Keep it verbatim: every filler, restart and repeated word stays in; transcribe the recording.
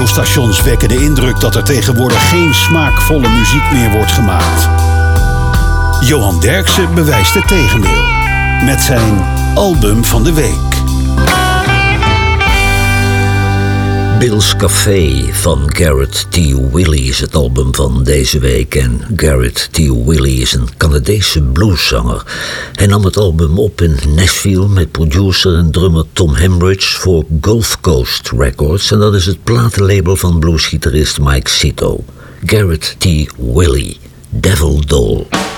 radiostations wekken de indruk dat er tegenwoordig geen smaakvolle muziek meer wordt gemaakt. Johan Derksen bewijst het tegendeel met zijn album van de week. Bill's Café van Garrett T. Willey is het album van deze week. En Garrett T. Willey is een Canadese blueszanger. Hij nam het album op in Nashville met producer en drummer Tom Hembridge voor Gulf Coast Records. En dat is het platenlabel van bluesgitarist Mike Sito. Garrett T. Willey, Devil Doll.